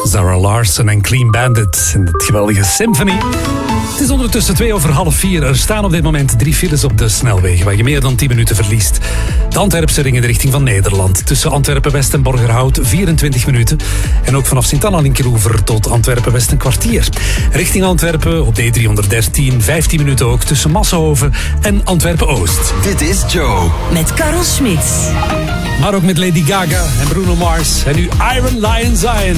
Zara Larsson en Clean Bandit in het geweldige Symphony. Het is ondertussen 3:02. Er staan op dit moment 3 files op de snelwegen waar je meer dan 10 minuten verliest. De Antwerpse ring in de richting van Nederland. Tussen Antwerpen-West en Borgerhout 24 minuten. En ook vanaf Sint-Anna-Linkeroever tot Antwerpen-West een kwartier. Richting Antwerpen op de E313 15 minuten ook tussen Massenhoven en Antwerpen-Oost. Dit is Joe. Met Karel Smits. Maar ook met Lady Gaga en Bruno Mars. En nu Iron Lion Zion.